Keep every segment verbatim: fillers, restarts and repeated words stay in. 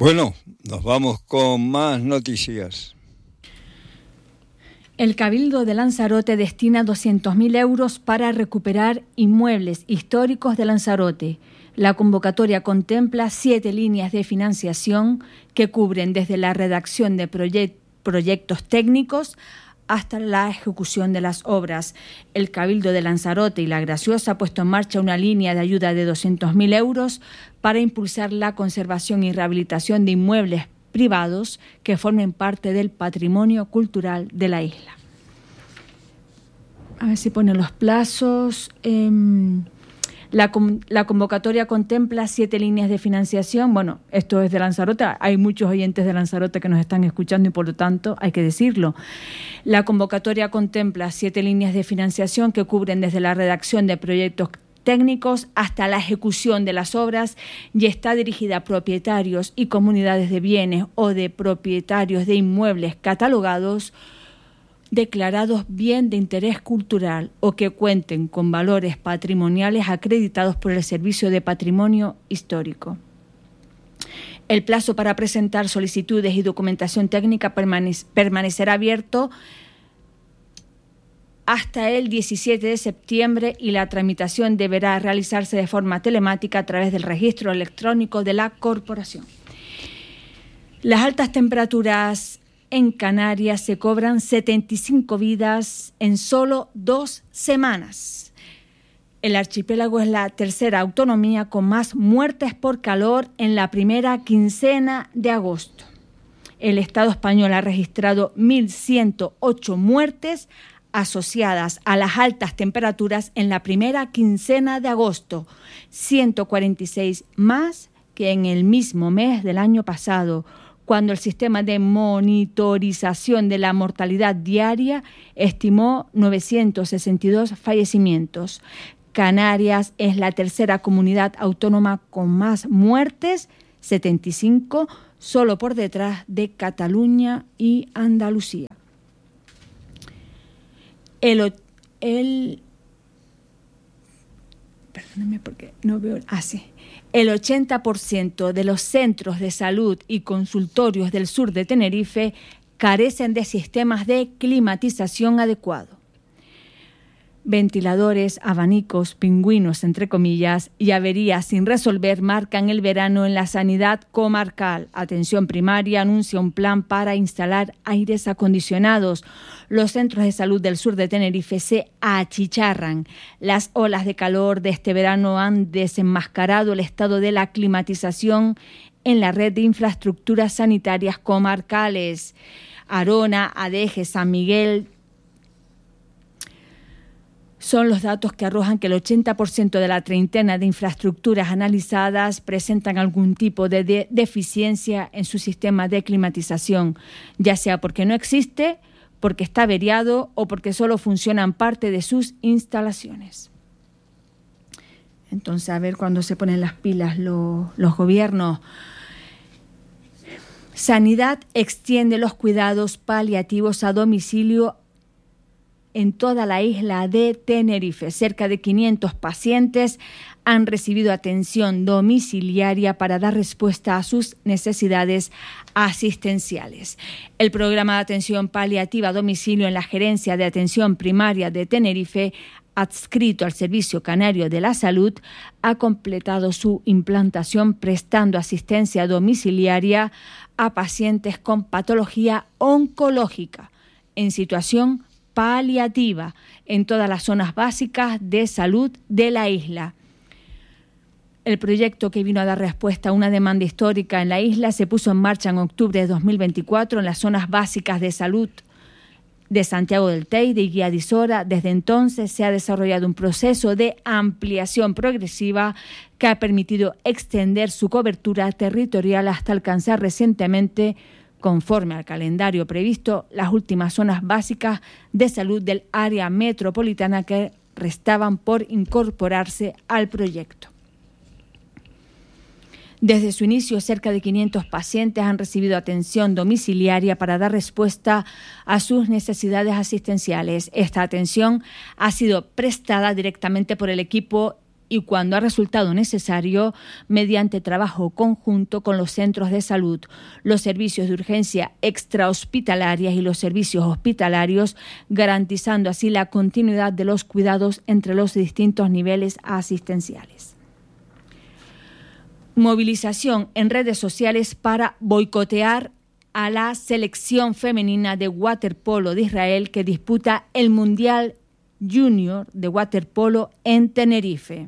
Bueno, nos vamos con más noticias. El Cabildo de Lanzarote destina doscientos mil euros para recuperar inmuebles históricos de Lanzarote. La convocatoria contempla siete líneas de financiación que cubren desde la redacción de proye- proyectos técnicos hasta la ejecución de las obras. El Cabildo de Lanzarote y La Graciosa ha puesto en marcha una línea de ayuda de doscientos mil euros para impulsar la conservación y rehabilitación de inmuebles privados que formen parte del patrimonio cultural de la isla. A ver si ponen los plazos. Eh, la, la convocatoria contempla siete líneas de financiación. Bueno, esto es de Lanzarote. Hay muchos oyentes de Lanzarote que nos están escuchando y por lo tanto hay que decirlo. La convocatoria contempla siete líneas de financiación que cubren desde la redacción de proyectos técnicos hasta la ejecución de las obras y está dirigida a propietarios y comunidades de bienes o de propietarios de inmuebles catalogados, declarados bien de interés cultural o que cuenten con valores patrimoniales acreditados por el Servicio de Patrimonio Histórico. El plazo para presentar solicitudes y documentación técnica permanec- permanecerá abierto hasta el diecisiete de septiembre y la tramitación deberá realizarse de forma telemática a través del registro electrónico de la corporación. Las altas temperaturas en Canarias se cobran setenta y cinco vidas en solo dos semanas. El archipiélago es la tercera autonomía con más muertes por calor en la primera quincena de agosto. El Estado español ha registrado mil ciento ocho muertes asociadas a las altas temperaturas en la primera quincena de agosto, ciento cuarenta y seis más que en el mismo mes del año pasado, cuando el sistema de monitorización de la mortalidad diaria estimó novecientos sesenta y dos fallecimientos. Canarias es la tercera comunidad autónoma con más muertes, setenta y cinco, solo por detrás de Cataluña y Andalucía. El, el, perdónenme porque no veo, ah, sí. El ochenta por ciento de los centros de salud y consultorios del sur de Tenerife carecen de sistemas de climatización adecuados. Ventiladores, abanicos, pingüinos, entre comillas, y averías sin resolver marcan el verano en la sanidad comarcal. Atención Primaria anuncia un plan para instalar aires acondicionados. Los centros de salud del sur de Tenerife se achicharran. Las olas de calor de este verano han desenmascarado el estado de la climatización en la red de infraestructuras sanitarias comarcales. Arona, Adeje, San Miguel son los datos que arrojan que el ochenta por ciento de la treintena de infraestructuras analizadas presentan algún tipo de, de deficiencia en su sistema de climatización, ya sea porque no existe, porque está averiado o porque solo funcionan parte de sus instalaciones. Entonces, a ver cuándo se ponen las pilas los, los gobiernos. Sanidad extiende los cuidados paliativos a domicilio en toda la isla de Tenerife. Cerca de quinientos pacientes han recibido atención domiciliaria para dar respuesta a sus necesidades asistenciales. El programa de atención paliativa a domicilio en la Gerencia de Atención Primaria de Tenerife, adscrito al Servicio Canario de la Salud, ha completado su implantación prestando asistencia domiciliaria a pacientes con patología oncológica en situación paliativa en todas las zonas básicas de salud de la isla. El proyecto, que vino a dar respuesta a una demanda histórica en la isla, se puso en marcha en octubre de dos mil veinticuatro en las zonas básicas de salud de Santiago del Teide y Guía de Isora. Desde entonces se ha desarrollado un proceso de ampliación progresiva que ha permitido extender su cobertura territorial hasta alcanzar recientemente, conforme al calendario previsto, las últimas zonas básicas de salud del área metropolitana que restaban por incorporarse al proyecto. Desde su inicio, cerca de quinientos pacientes han recibido atención domiciliaria para dar respuesta a sus necesidades asistenciales. Esta atención ha sido prestada directamente por el equipo y, cuando ha resultado necesario, mediante trabajo conjunto con los centros de salud, los servicios de urgencia extrahospitalarias y los servicios hospitalarios, garantizando así la continuidad de los cuidados entre los distintos niveles asistenciales. Movilización en redes sociales para boicotear a la selección femenina de waterpolo de Israel, que disputa el Mundial Junior de waterpolo en Tenerife.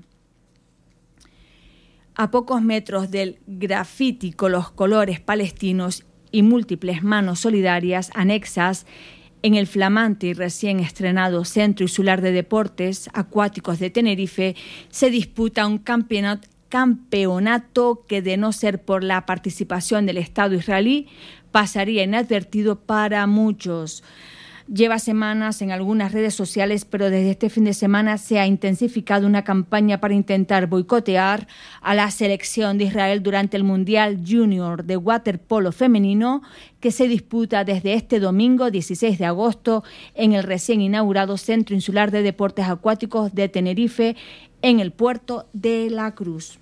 A pocos metros del grafiti con los colores palestinos y múltiples manos solidarias anexas en el flamante y recién estrenado Centro Insular de Deportes Acuáticos de Tenerife, se disputa un campeonato, campeonato que, de no ser por la participación del Estado israelí, pasaría inadvertido para muchos. Lleva semanas en algunas redes sociales, pero desde este fin de semana se ha intensificado una campaña para intentar boicotear a la selección de Israel durante el Mundial Junior de waterpolo femenino, que se disputa desde este domingo dieciséis de agosto en el recién inaugurado Centro Insular de Deportes Acuáticos de Tenerife, en el puerto de La Cruz.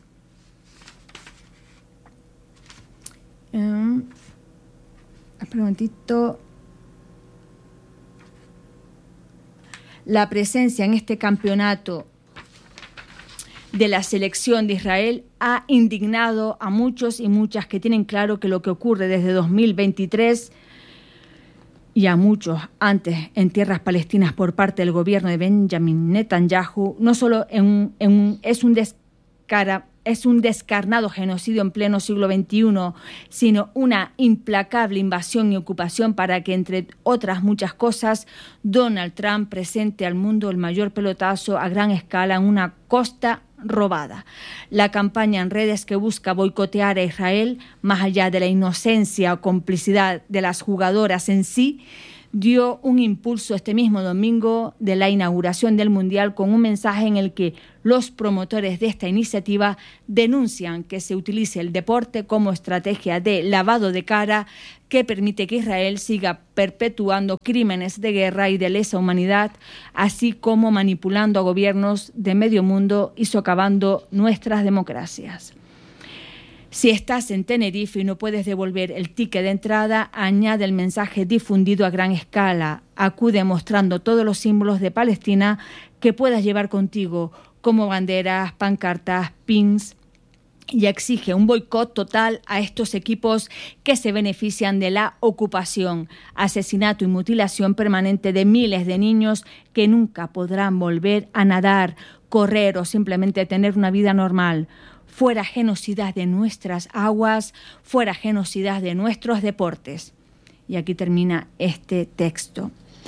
Um, espera un momentito. La presencia en este campeonato de la selección de Israel ha indignado a muchos y muchas que tienen claro que lo que ocurre desde dos mil veintitrés y a muchos antes en tierras palestinas por parte del gobierno de Benjamin Netanyahu no solo en, en, es un descara, es un descarnado genocidio en pleno siglo veintiuno, sino una implacable invasión y ocupación para que, entre otras muchas cosas, Donald Trump presente al mundo el mayor pelotazo a gran escala en una costa robada. La campaña en redes que busca boicotear a Israel, más allá de la inocencia o complicidad de las jugadoras en sí, dio un impulso este mismo domingo de la inauguración del Mundial, con un mensaje en el que los promotores de esta iniciativa denuncian que se utilice el deporte como estrategia de lavado de cara que permite que Israel siga perpetuando crímenes de guerra y de lesa humanidad, así como manipulando a gobiernos de medio mundo y socavando nuestras democracias. Si estás en Tenerife y no puedes devolver el ticket de entrada, añade el mensaje difundido a gran escala. Acude mostrando todos los símbolos de Palestina que puedas llevar contigo, como banderas, pancartas, pins, y exige un boicot total a estos equipos que se benefician de la ocupación, asesinato y mutilación permanente de miles de niños que nunca podrán volver a nadar, correr o simplemente tener una vida normal. Fuera genocidas de nuestras aguas, fuera genocidas de nuestros deportes. Y aquí termina este texto.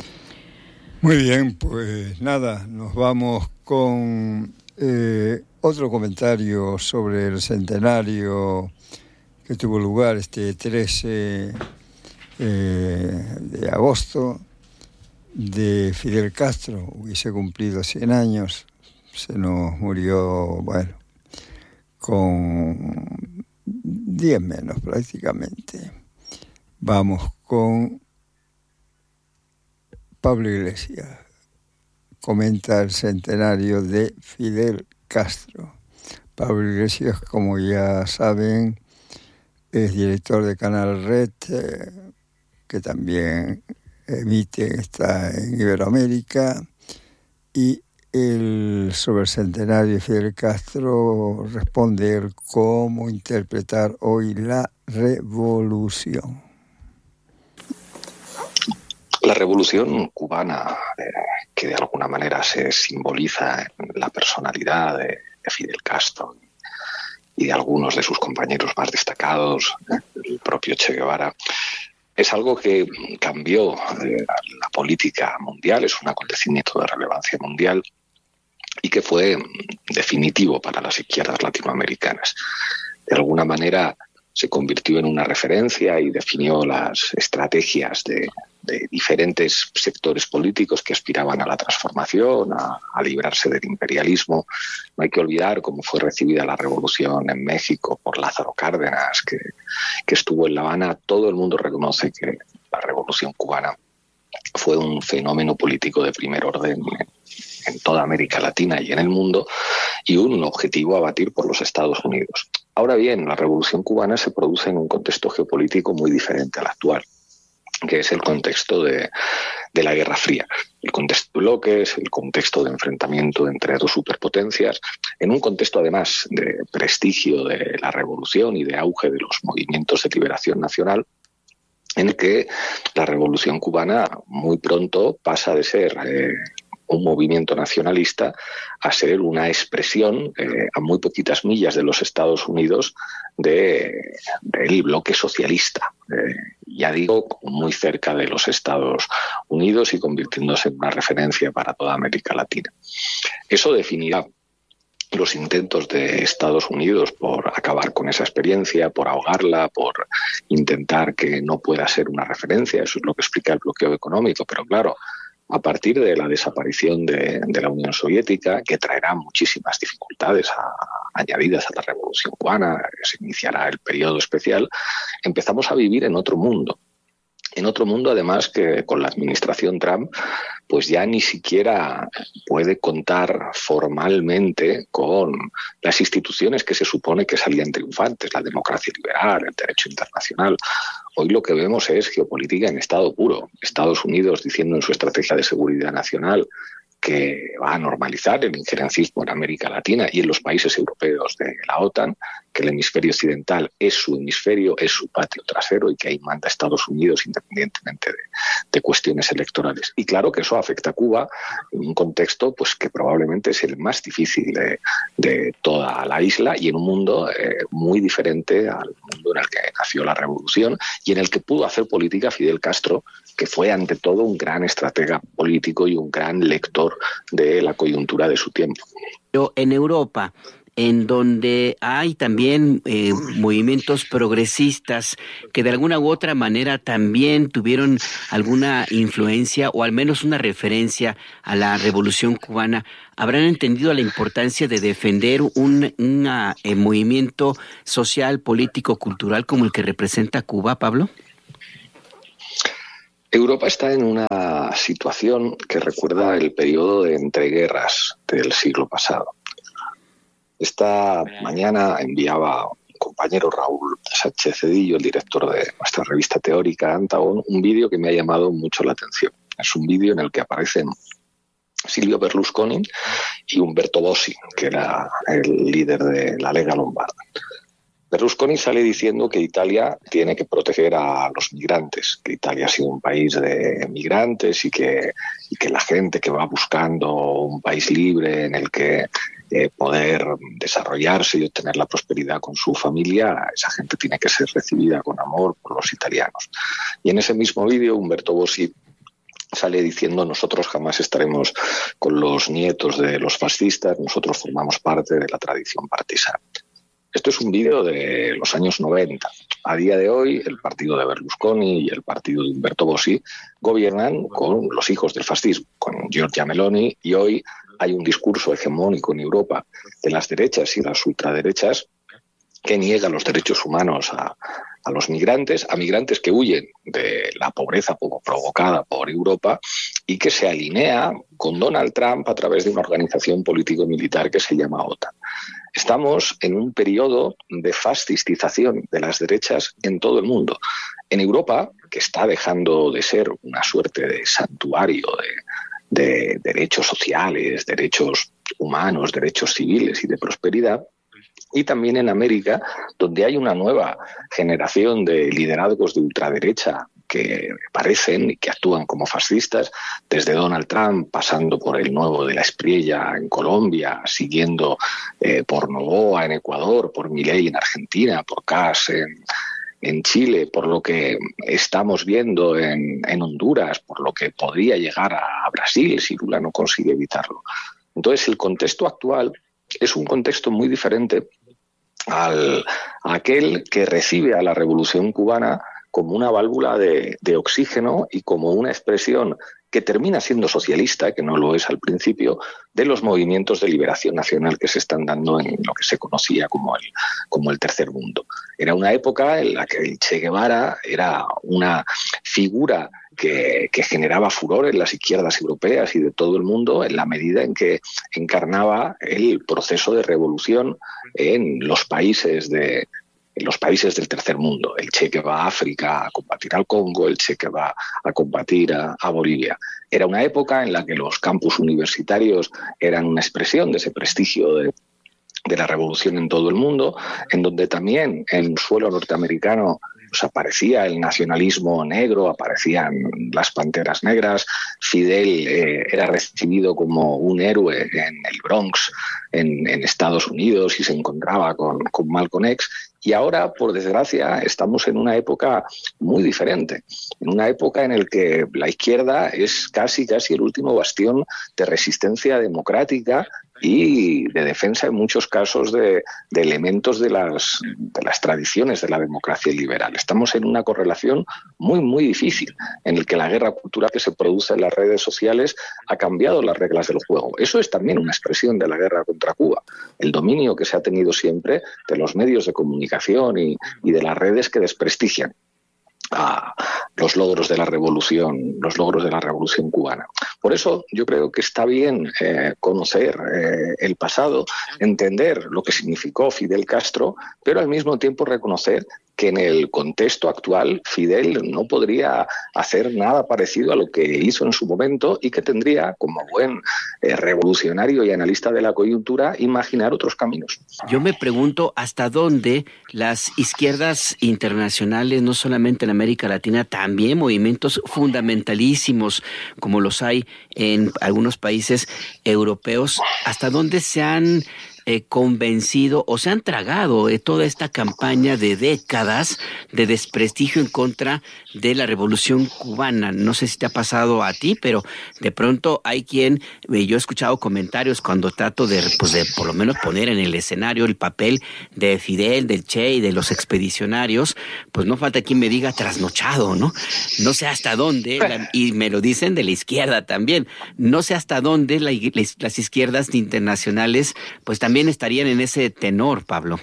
Muy bien, pues nada, nos vamos con eh, otro comentario sobre el centenario que tuvo lugar este trece eh, de agosto de Fidel Castro. Hubiese cumplido cien años, se nos murió, bueno, con diez menos prácticamente. Vamos con Pablo Iglesias. Comenta el centenario de Fidel Castro. Pablo Iglesias, como ya saben, es director de Canal Red, eh, que también emite, está en Iberoamérica, y el, sobre el centenario de Fidel Castro responde él cómo interpretar hoy la revolución. La revolución cubana, eh, que de alguna manera se simboliza en la personalidad de, de Fidel Castro y de algunos de sus compañeros más destacados, eh, el propio Che Guevara, es algo que cambió eh, la política mundial, es un acontecimiento de relevancia mundial y que fue definitivo para las izquierdas latinoamericanas. De alguna manera se convirtió en una referencia y definió las estrategias de, de diferentes sectores políticos que aspiraban a la transformación, a, a librarse del imperialismo. No hay que olvidar cómo fue recibida la revolución en México por Lázaro Cárdenas, que, que estuvo en La Habana. Todo el mundo reconoce que la revolución cubana fue un fenómeno político de primer orden en toda América Latina y en el mundo, y un objetivo a batir por los Estados Unidos. Ahora bien, la Revolución Cubana se produce en un contexto geopolítico muy diferente al actual, que es el contexto de, de la Guerra Fría. El contexto de bloques, el contexto de enfrentamiento entre dos superpotencias, en un contexto además de prestigio de la revolución y de auge de los movimientos de liberación nacional, en el que la Revolución Cubana muy pronto pasa de ser eh, un movimiento nacionalista a ser una expresión eh, a muy poquitas millas de los Estados Unidos de, del bloque socialista. Eh, ya digo, muy cerca de los Estados Unidos y convirtiéndose en una referencia para toda América Latina. Eso definirá los intentos de Estados Unidos por acabar con esa experiencia, por ahogarla, por intentar que no pueda ser una referencia. Eso es lo que explica el bloqueo económico. Pero claro, a partir de la desaparición de, de la Unión Soviética, que traerá muchísimas dificultades a, añadidas a la Revolución Cubana, se iniciará el periodo especial, empezamos a vivir en otro mundo. En otro mundo, además, que con la administración Trump, pues ya ni siquiera puede contar formalmente con las instituciones que se supone que salían triunfantes, la democracia liberal, el derecho internacional. Hoy lo que vemos es geopolítica en estado puro. Estados Unidos diciendo en su estrategia de seguridad nacional que va a normalizar el injerencismo en América Latina y en los países europeos de la OTAN, que el hemisferio occidental es su hemisferio, es su patio trasero y que ahí manda Estados Unidos independientemente de, de cuestiones electorales. Y claro que eso afecta a Cuba en un contexto pues que probablemente es el más difícil de, de toda la isla y en un mundo eh, muy diferente al mundo en el que nació la revolución y en el que pudo hacer política Fidel Castro, que fue ante todo un gran estratega político y un gran lector de la coyuntura de su tiempo. Pero en Europa, en donde hay también eh, movimientos progresistas que de alguna u otra manera también tuvieron alguna influencia o al menos una referencia a la Revolución Cubana, ¿habrán entendido la importancia de defender un una, eh, movimiento social, político, cultural como el que representa Cuba, Pablo? Europa está en una situación que recuerda el periodo de entreguerras del siglo pasado. Esta mañana enviaba un compañero, Raúl Sánchez Cedillo, el director de nuestra revista teórica Antagon, un vídeo que me ha llamado mucho la atención. Es un vídeo en el que aparecen Silvio Berlusconi y Umberto Bossi, que era el líder de la Lega Lombarda. Berlusconi sale diciendo que Italia tiene que proteger a los migrantes, que Italia ha sido un país de migrantes y que, y que la gente que va buscando un país libre en el que eh, poder desarrollarse y obtener la prosperidad con su familia, esa gente tiene que ser recibida con amor por los italianos. Y en ese mismo vídeo, Umberto Bossi sale diciendo: nosotros jamás estaremos con los nietos de los fascistas, nosotros formamos parte de la tradición partisana. Esto es un vídeo de los años noventa. A día de hoy, el partido de Berlusconi y el partido de Umberto Bossi gobiernan con los hijos del fascismo, con Giorgia Meloni, y hoy hay un discurso hegemónico en Europa de las derechas y las ultraderechas que niega los derechos humanos a, a los migrantes, a migrantes que huyen de la pobreza provocada por Europa y que se alinea con Donald Trump a través de una organización político-militar que se llama OTAN. Estamos en un periodo de fascistización de las derechas en todo el mundo. En Europa, que está dejando de ser una suerte de santuario de, de derechos sociales, derechos humanos, derechos civiles y de prosperidad, y también en América, donde hay una nueva generación de liderazgos de ultraderecha que parecen y que actúan como fascistas, desde Donald Trump, pasando por el nuevo de la Espriella en Colombia, siguiendo eh, por Noboa en Ecuador, por Milei en Argentina, por Kass en, en Chile, por lo que estamos viendo en, en Honduras, por lo que podría llegar a, a Brasil si Lula no consigue evitarlo. Entonces, el contexto actual es un contexto muy diferente al a aquel que recibe a la Revolución Cubana como una válvula de, de oxígeno y como una expresión que termina siendo socialista, que no lo es al principio, de los movimientos de liberación nacional que se están dando en lo que se conocía como el, como el Tercer Mundo. Era una época en la que el Che Guevara era una figura que, que generaba furor en las izquierdas europeas y de todo el mundo en la medida en que encarnaba el proceso de revolución en los países de en los países del tercer mundo. El Che que va a África a combatir al Congo, el Che que va a combatir a, a Bolivia. Era una época en la que los campus universitarios eran una expresión de ese prestigio de, de la revolución en todo el mundo, en donde también en suelo norteamericano pues aparecía el nacionalismo negro, aparecían las panteras negras. Fidel eh, era recibido como un héroe en el Bronx, en, en Estados Unidos, y se encontraba con, con Malcolm X. Y ahora, por desgracia, estamos en una época muy diferente, en una época en la que la izquierda es casi, casi el último bastión de resistencia democrática y de defensa en muchos casos de, de elementos de las, de las tradiciones de la democracia liberal. Estamos en una correlación muy, muy difícil, en el que la guerra cultural que se produce en las redes sociales ha cambiado las reglas del juego. Eso es también una expresión de la guerra contra Cuba, el dominio que se ha tenido siempre de los medios de comunicación y, y de las redes que desprestigian a los logros de la revolución, los logros de la revolución cubana. Por eso yo creo que está bien eh, conocer eh, el pasado, entender lo que significó Fidel Castro, pero al mismo tiempo reconocer que en el contexto actual Fidel no podría hacer nada parecido a lo que hizo en su momento y que tendría, como buen eh, revolucionario y analista de la coyuntura, imaginar otros caminos. Yo me pregunto hasta dónde las izquierdas internacionales, no solamente en América Latina, también movimientos fundamentalísimos como los hay en algunos países europeos, hasta dónde se han Eh, convencido o se han tragado eh, toda esta campaña de décadas de desprestigio en contra de la revolución cubana. No sé si te ha pasado a ti, pero de pronto hay quien, eh, yo he escuchado comentarios cuando trato de, pues de por lo menos poner en el escenario el papel de Fidel, del Che y de los expedicionarios, pues no falta quien me diga trasnochado, ¿no? No sé hasta dónde, la, y me lo dicen de la izquierda también, no sé hasta dónde la, las, las izquierdas internacionales pues también También estarían en ese tenor, Pablo.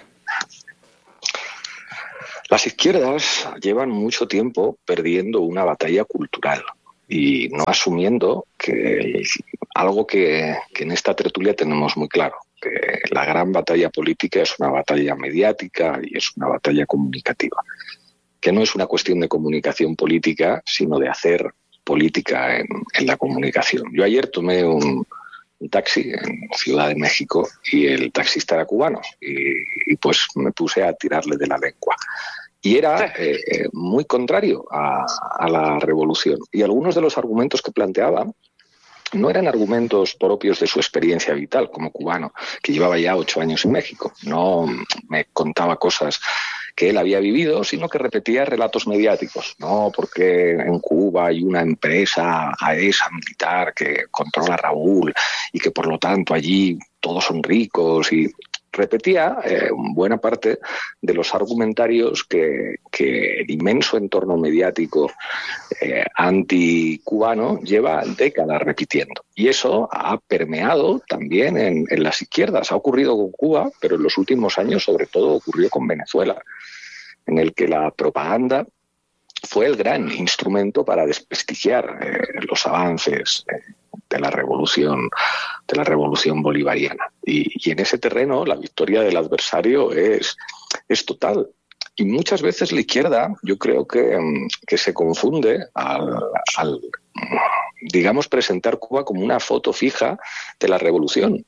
Las izquierdas llevan mucho tiempo perdiendo una batalla cultural y no asumiendo que algo que, que en esta tertulia tenemos muy claro, que la gran batalla política es una batalla mediática y es una batalla comunicativa, que no es una cuestión de comunicación política, sino de hacer política en, en la comunicación. Yo ayer tomé un un taxi en Ciudad de México y el taxista era cubano y, y pues me puse a tirarle de la lengua. Y era eh, muy contrario a, a la revolución. Y algunos de los argumentos que planteaba no eran argumentos propios de su experiencia vital como cubano, que llevaba ya ocho años en México. No me contaba cosas que él había vivido, sino que repetía relatos mediáticos, ¿no? Porque en Cuba hay una empresa AESA militar que controla a Raúl y que por lo tanto allí todos son ricos, y repetía eh, buena parte de los argumentarios que, que el inmenso entorno mediático eh, anticubano lleva décadas repitiendo. Y eso ha permeado también en, en las izquierdas. Ha ocurrido con Cuba, pero en los últimos años sobre todo ocurrió con Venezuela, en el que la propaganda fue el gran instrumento para desprestigiar eh, los avances eh, de la revolución, de la revolución bolivariana. Y, y en ese terreno la victoria del adversario es, es total. Y muchas veces la izquierda, yo creo que, que se confunde al, al, digamos, presentar Cuba como una foto fija de la revolución,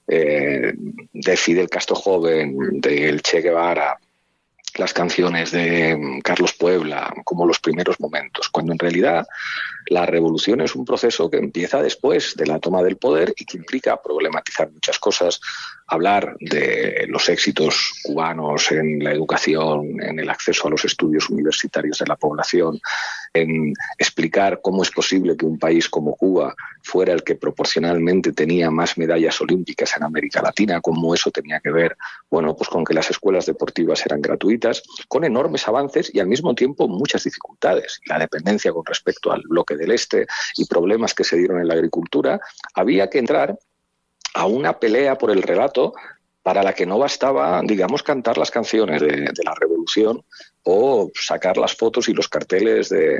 eh, de Fidel Castro joven, del Che Guevara, las canciones de Carlos Puebla, como los primeros momentos, cuando en realidad la revolución es un proceso que empieza después de la toma del poder y que implica problematizar muchas cosas, hablar de los éxitos cubanos en la educación, en el acceso a los estudios universitarios de la población, en explicar cómo es posible que un país como Cuba fuera el que proporcionalmente tenía más medallas olímpicas en América Latina, cómo eso tenía que ver, bueno, pues con que las escuelas deportivas eran gratuitas, con enormes avances y al mismo tiempo muchas dificultades. La dependencia con respecto al bloque del Este y problemas que se dieron en la agricultura. Había que entrar a una pelea por el relato para la que no bastaba, digamos, cantar las canciones de, de la revolución o sacar las fotos y los carteles de,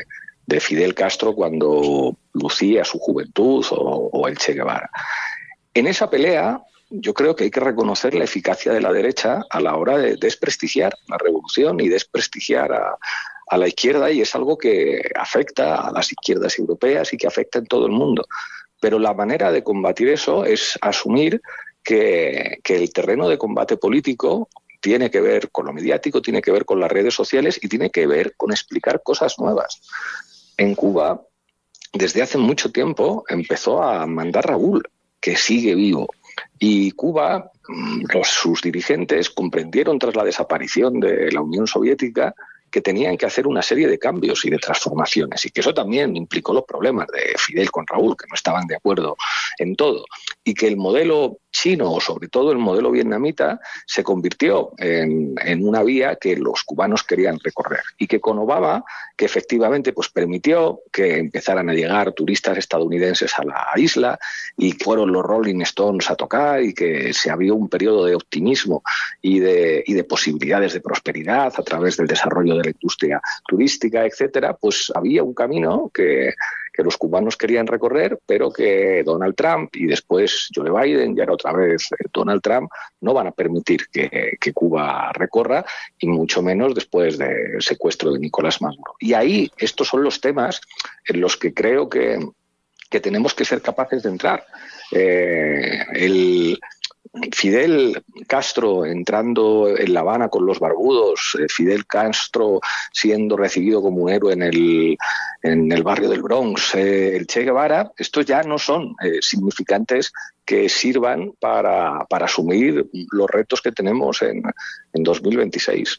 de Fidel Castro cuando lucía su juventud o, o el Che Guevara. En esa pelea yo creo que hay que reconocer la eficacia de la derecha a la hora de desprestigiar la revolución y desprestigiar a, a la izquierda, y es algo que afecta a las izquierdas europeas y que afecta en todo el mundo. Pero la manera de combatir eso es asumir que, que el terreno de combate político tiene que ver con lo mediático, tiene que ver con las redes sociales y tiene que ver con explicar cosas nuevas. En Cuba, desde hace mucho tiempo, empezó a mandar Raúl, que sigue vivo. Y Cuba, los, sus dirigentes comprendieron tras la desaparición de la Unión Soviética que tenían que hacer una serie de cambios y de transformaciones, y que eso también implicó los problemas de Fidel con Raúl, que no estaban de acuerdo en todo, y que el modelo chino, o sobre todo el modelo vietnamita, se convirtió en, en una vía que los cubanos querían recorrer, y que con Obama, que efectivamente pues permitió que empezaran a llegar turistas estadounidenses a la isla, y fueron los Rolling Stones a tocar, y que se abrió un periodo de optimismo y de, y de posibilidades de prosperidad a través del desarrollo de la industria turística, etcétera, pues había un camino que, que los cubanos querían recorrer, pero que Donald Trump y después Joe Biden y ahora otra vez Donald Trump no van a permitir que, que Cuba recorra, y mucho menos después del secuestro de Nicolás Maduro. Y ahí estos son los temas en los que creo que, que tenemos que ser capaces de entrar. Eh, el Fidel Castro entrando en La Habana con los barbudos, Fidel Castro siendo recibido como un héroe en el, en el barrio del Bronx, eh, el Che Guevara, estos ya no son eh, significantes que sirvan para, para asumir los retos que tenemos en, en dos mil veintiséis.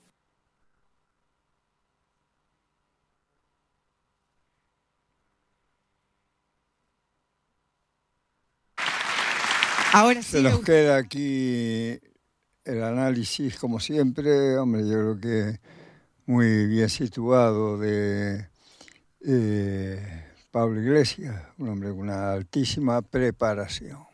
Ahora sí. Se nos queda aquí el análisis, como siempre, hombre, yo creo que muy bien situado de eh, Pablo Iglesias, un hombre con una altísima preparación.